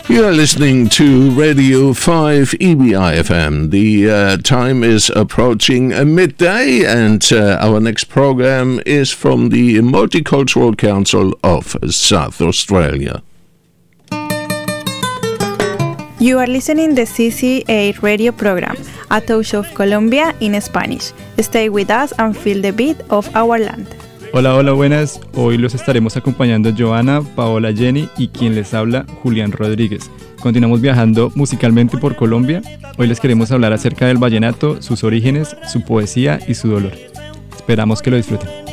You are listening to Radio 5 EBI FM. The time is approaching midday, and our next program is from the Multicultural Council of South Australia. You are listening to the CCA radio program, A Touch of Colombia in Spanish. Stay with us and feel the beat of our land. Hola, hola, buenas. Hoy los estaremos acompañando Joana, Paola, Jenny y quien les habla, Julián Rodríguez. Continuamos viajando musicalmente por Colombia. Hoy les queremos hablar acerca del vallenato, sus orígenes, su poesía y su dolor. Esperamos que lo disfruten.